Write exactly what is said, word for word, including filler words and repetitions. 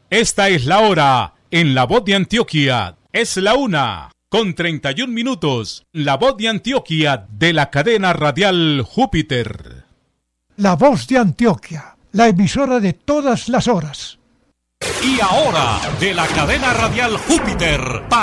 Esta es la hora en La Voz de Antioquia. Es la una con treinta y un minutos. La Voz de Antioquia de la cadena radial Júpiter. La Voz de Antioquia, la emisora de todas las horas. Y ahora, de la cadena radial Júpiter.